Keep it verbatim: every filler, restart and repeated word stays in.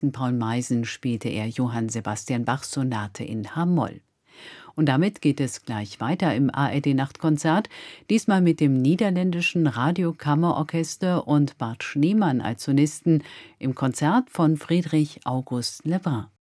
Paul Meisen spielte er Johann Sebastian Bachs Sonate in H-Moll. Und damit geht es gleich weiter im A R D-Nachtkonzert, diesmal mit dem niederländischen Radiokammerorchester und Bart Schneemann als Solisten im Konzert von Friedrich August Lebrun.